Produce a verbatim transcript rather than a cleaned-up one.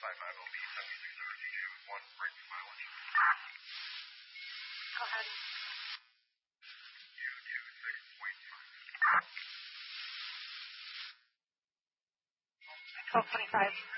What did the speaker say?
five five O B seventy-six zero two two one break mileage. Go ahead. two two six point five. twelve twenty-five.